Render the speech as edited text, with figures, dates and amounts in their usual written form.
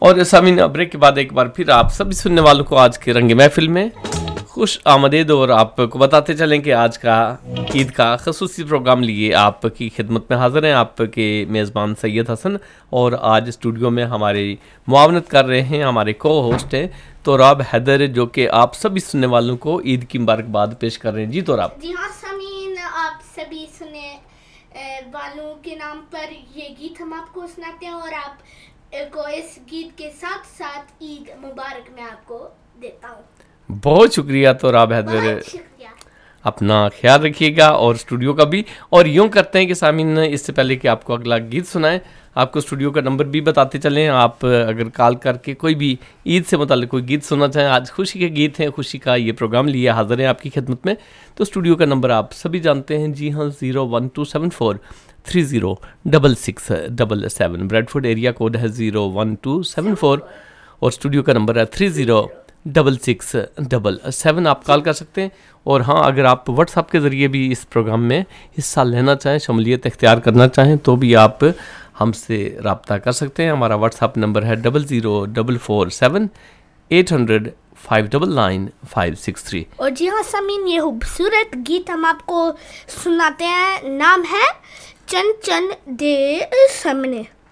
اور سامعین بریک کے بعد ایک بار پھر آپ سبھی سننے والوں کو آج کے رنگ محفل میں خوش آمدید، اور آپ کو بتاتے چلیں کہ آج کا عید کا خصوصی پروگرام لیے آپ کی خدمت میں حاضر ہیں آپ کے میزبان سید حسن، اور آج اسٹوڈیو میں ہماری معاونت کر رہے ہیں ہمارے کو ہوسٹ ہیں توراب حیدر، جو کہ آپ سبھی سننے والوں کو عید کی مبارکباد پیش کر رہے ہیں۔ جی توراب۔ جی ہاں سامعین، آپ سبھی سننے والوں کے نام پر یہ گیت ہم آپ کو سناتے ہیں، اور آپ کو اس گیت کے ساتھ ساتھ عید مبارک میں آپ کو دیتا ہوں۔ بہت شکریہ توراب حیدر، بہت شکریہ، اپنا خیال رکھیے گا اور اسٹوڈیو کا بھی۔ اور یوں کرتے ہیں کہ سامعین اس سے پہلے کہ آپ کو اگلا گیت سنائیں، آپ کو اسٹوڈیو کا نمبر بھی بتاتے چلیں۔ آپ اگر کال کر کے کوئی بھی عید سے متعلق کوئی گیت سننا چاہیں، آج خوشی کے گیت ہیں، خوشی کا یہ پروگرام لیے حاضر ہیں آپ کی خدمت میں، تو اسٹوڈیو کا نمبر آپ سبھی جانتے ہیں، جی ہاں 01274306677، بریڈ فورڈ ایریا کوڈ ہے 01274، اور اسٹوڈیو کا نمبر ہے 306677۔ آپ کال کر سکتے ہیں، اور ہاں اگر آپ واٹس ایپ کے ذریعے بھی اس پروگرام میں حصہ لینا چاہیں، شمولیت اختیار کرنا چاہیں، تو بھی آپ ہم سے رابطہ کر سکتے ہیں۔ ہمارا واٹس ایپ نمبر ہے 00447899563۔ اور جی ہاں سامعین، یہ خوبصورت گیت ہم آپ کو سناتے ہیں، نام ہے چن چن دے سامنے۔